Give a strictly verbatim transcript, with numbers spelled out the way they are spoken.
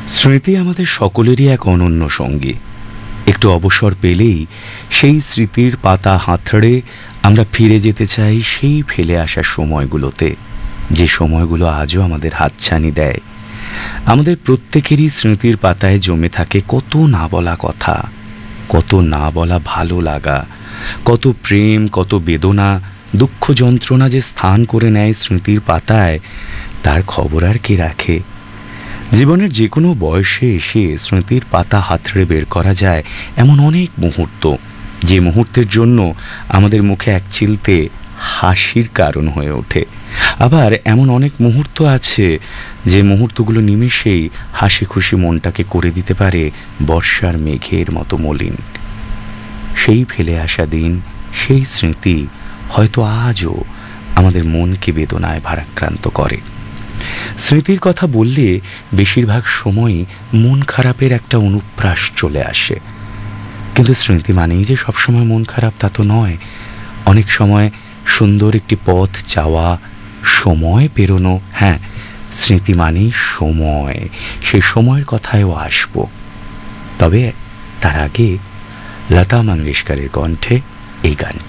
স্মৃতি আমাদের সকলেরই এক অনন্য সঙ্গী। একটু অবসর পেলেই সেই স্মৃতির পাতা হাতড়ে আমরা ফিরে যেতে চাই সেই ফেলে আসা সময়গুলোতে, যে সময়গুলো আজও আমাদের হাতছানি দেয়। আমাদের প্রত্যেকেরই স্মৃতির পাতায় জমে থাকে কত না বলা কথা, কত না বলা ভালো লাগা, কত প্রেম, কত বেদনা, দুঃখ, যন্ত্রণা যে স্থান করে নেয় স্মৃতির পাতায়, তার খবর আর কে রাখে? জীবনের যে কোনো বয়সে এসে স্মৃতির পাতা হাতড়ে বের করা যায় এমন অনেক মুহূর্ত, যে মুহূর্তের জন্য আমাদের মুখে এক চিলতে হাসির কারণ হয়ে ওঠে। আবার এমন অনেক মুহূর্ত আছে যে মুহূর্তগুলো নিমেষেই হাসি খুশি মনটাকে করে দিতে পারে বর্ষার মেঘের মতো মলিন। সেই ফেলে আসা দিন, সেই স্মৃতি হয়তো আজও আমাদের মনকে বেদনায় ভারাক্রান্ত করে। স্মৃতির কথা বললে বেশিরভাগ সময়ই মন খারাপের একটা অনুপ্রাস চলে আসে। কিন্তু স্মৃতি মানেই যে সবসময় মন খারাপ তা তো নয়। অনেক সময় সুন্দর একটি পথ চাওয়া, সময় পেরোনো, হ্যাঁ, স্মৃতি মানেই সময়, সেই সময়ের কথায়ও আসব। তবে তার আগে লতা মঙ্গেশকরের কণ্ঠে এই গানটি।